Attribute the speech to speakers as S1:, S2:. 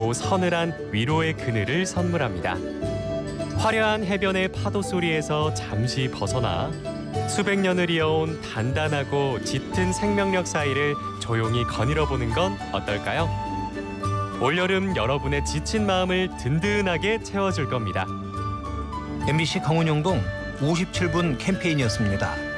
S1: 서늘한 위로의 그늘을 선물합니다. 화려한 해변의 파도 소리에서 잠시 벗어나 수백 년을 이어온 단단하고 짙은 생명력 사이를 조용히 거닐어 보는 건 어떨까요? 올여름 여러분의 지친 마음을 든든하게 채워줄 겁니다.
S2: MBC 강원영동 57분 캠페인이었습니다.